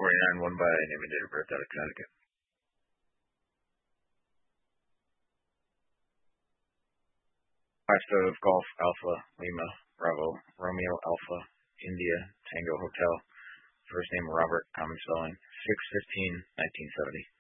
1949, one by name and date of birth out of Connecticut. 5 of Golf Alpha Lima Bravo Romeo Alpha India Tango Hotel. First name Robert, common spelling. 6/15/1970.